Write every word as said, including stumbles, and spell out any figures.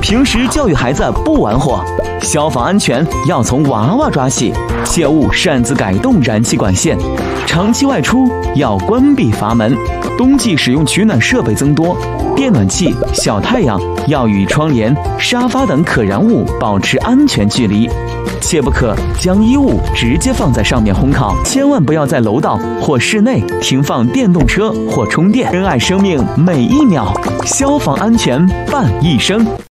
平时教育孩子不玩火，消防安全要从娃娃抓起，切勿擅自改动燃气管线。长期外出要关闭阀门，冬季使用取暖设备增多，电暖器、小太阳要与窗帘、沙发等可燃物保持安全距离，切不可将衣物直接放在上面烘烤，千万不要在楼道或室内停放电动车或充电。珍爱生命每一秒，消防安全伴一生。